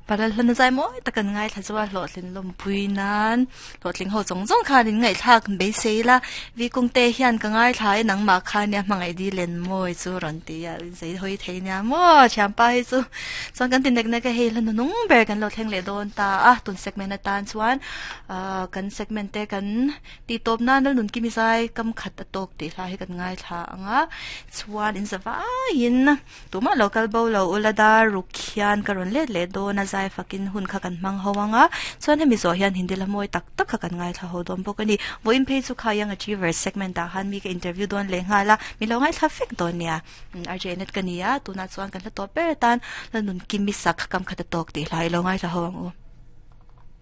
Para lan zai mo takan ngai tha chuwa hlotlin lom puinan hlotling ho chong khanin ngai thak be seila vi kung te hian ka ngai thai nang ma kha nia mangai di len moi chu ron ti ya sei hoi theina mo champa hi chu chon kan tin nek nek he lan nung ber kan lo thleng le don ta tun segment na tan chuan kan segment te kan ti top na nal nun kimi sai kam khat tok ti hla hi kan ngai tha anga chuan in zawa in tuma local bow lo ulada rukhian karon le do na zai fakin hun kha kan mang hawanga chuan hemi zo hian hindi la moi tak tak kha kan ngai tha ho dom bokani voin page chu khayang achievers segment ta han mi ka interview don le ngala mi lo ngai tha fek don nia rjnet kania tuna chuan kan la to per tan lanun kimi sak kam kha ta tok ti lai lo ngai tha ho